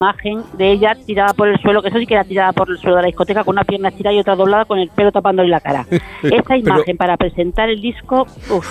imagen de ella tirada por el suelo, que eso sí que era tirada por el suelo de la discoteca, con una pierna estirada y otra doblada, con el pelo tapándole la cara. Esa imagen para presentar el disco,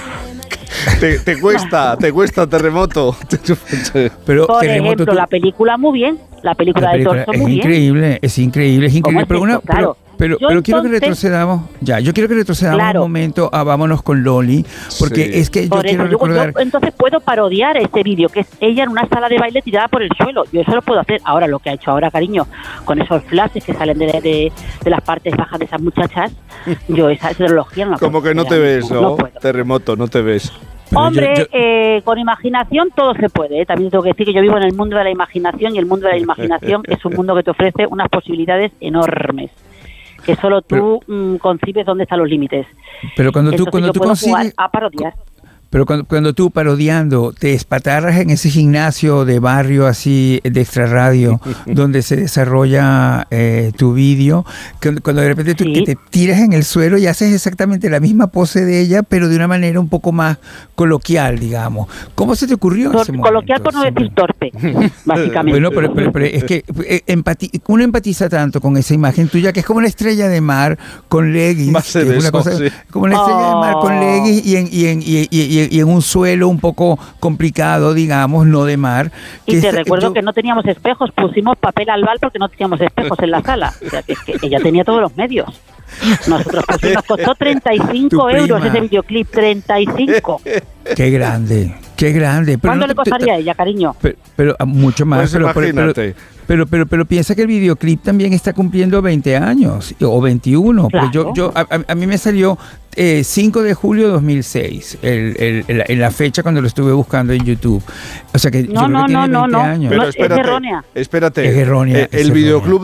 Te cuesta, Terremoto. Pero por Terremoto, ejemplo, la película muy bien, la película de Torso muy bien. Es increíble. Pero quiero que retrocedamos, yo quiero que retrocedamos un momento a Vámonos con Loli, porque es que yo quiero recordar... Yo entonces puedo parodiar ese vídeo, que es ella en una sala de baile tirada por el suelo. Yo eso lo puedo hacer. Ahora, lo que ha hecho ahora, cariño, con esos flashes que salen de las partes bajas de esas muchachas, yo esa tecnología no la puedo. Como que no te ves, ¿no? Terremoto, no te ves. Pero hombre, con imaginación todo se puede, También tengo que decir que yo vivo en el mundo de la imaginación, y el mundo de la imaginación es un mundo que te ofrece unas posibilidades enormes, que solo tú concibes dónde están los límites. Pero cuando tú consigues a parodiar. Pero cuando tú parodiando te espatarras en ese gimnasio de barrio así de Extraradio donde se desarrolla tu vídeo, cuando de repente tú que te tiras en el suelo y haces exactamente la misma pose de ella, pero de una manera un poco más coloquial, digamos. ¿Cómo se te ocurrió ese momento? Coloquial por no decir torpe, básicamente. Bueno, pero es que uno empatiza tanto con esa imagen tuya, que es como una estrella de mar con leggings, como una estrella de mar con leggings y en un suelo un poco complicado, digamos, no de mar. Y te recuerdo que no teníamos espejos, pusimos papel albal porque no teníamos espejos en la sala. O sea, que ella tenía todos los medios. Nosotros nos costó 35 euros ese videoclip, 35. Qué grande. ¿Cuánto le costaría a ella, cariño? Pero mucho más. Pues pero piensa que el videoclip también está cumpliendo 20 años o 21. Claro. Pues a mí me salió 5 de julio de 2006, en la fecha cuando lo estuve buscando en YouTube. O sea que no, años. Pero es errónea. Espérate. Es errónea. El videoclip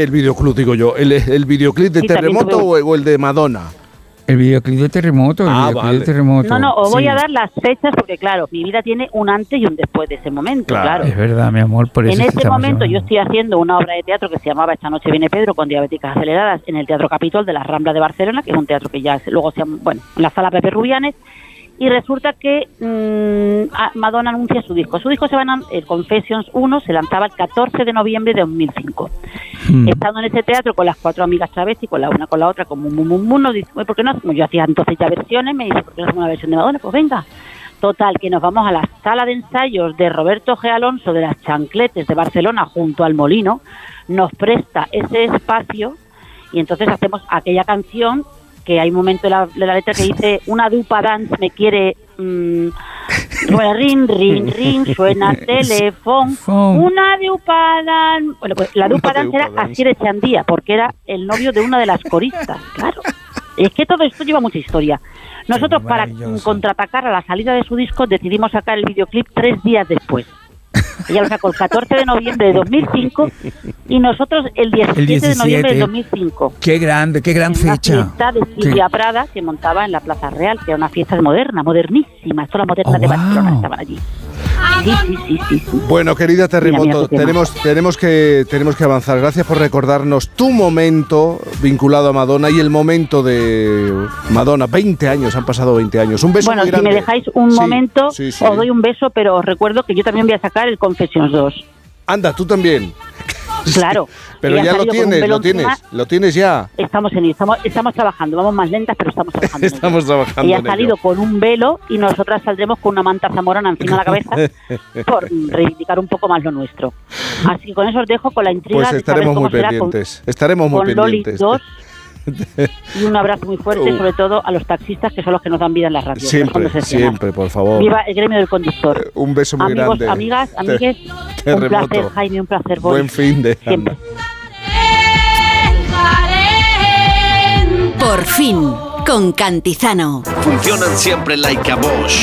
de Terremoto o el de Madonna. El videoclip de Terremoto. De Terremoto. No, os voy a dar las fechas porque, claro, mi vida tiene un antes y un después de ese momento, claro. Es verdad, mi amor, por eso. En ese momento yo estoy haciendo una obra de teatro que se llamaba Esta noche viene Pedro con diabéticas aceleradas en el Teatro Capitol de la Rambla de Barcelona, que es un teatro que ya luego se llama, en la Sala Pepe Rubianes, y resulta que Madonna anuncia su disco. Su disco el Confessions 1 se lanzaba el 14 de noviembre de 2005. Estando en ese teatro con las 4 amigas travesti, con la una con la otra, como nos dice, ¿por qué no? Como yo hacía entonces ya versiones, me dice, ¿por qué no hacemos una versión de Madonna? Pues venga. Total, que nos vamos a la sala de ensayos de Roberto G. Alonso de las Chancletes de Barcelona, junto al Molino, nos presta ese espacio y entonces hacemos aquella canción que hay un momento de la letra que dice: una dupa dance me quiere ring, ring, ring, suena teléfono, una dupa dance. Bueno, pues la dupa dance era Asier Echandía, porque era el novio de una de las coristas, claro. Es que todo esto lleva mucha historia. Nosotros, para contraatacar a la salida de su disco, decidimos sacar el videoclip 3 días después. Ella lo sacó el 14 de noviembre de 2005 y nosotros el 17 de noviembre de 2005. Qué gran fecha. Una fiesta de Silvia Prada que montaba en la Plaza Real, que era una fiesta modernísima. Todas las modernas de Barcelona estaban allí. Sí. Bueno, querida Terremoto, tenemos que avanzar. Gracias por recordarnos tu momento vinculado a Madonna y el momento de Madonna. 20 años, han pasado 20 años. Un beso muy grande. Bueno, si me dejáis un momento, os doy un beso, pero os recuerdo que yo también voy a sacar el Confessions 2. Anda, tú también. Claro. Pero ya lo tienes ya. Estamos trabajando, vamos más lentas, pero estamos trabajando. Estamos trabajando. Ella ha salido con un velo y nosotras saldremos con una manta zamorana encima de la cabeza por reivindicar un poco más lo nuestro. Así que con eso os dejo con la intriga. Pues estaremos muy pendientes. Estaremos muy pendientes. Loli 2. Y un abrazo muy fuerte, sobre todo a los taxistas, que son los que nos dan vida en las radios. Siempre, por favor. Viva el gremio del conductor. Un beso muy grande. Amigas, amigues, un placer, Jaime, un placer. Buen fin de siempre. Por fin, con Cantizano. Funcionan siempre like a Bosch.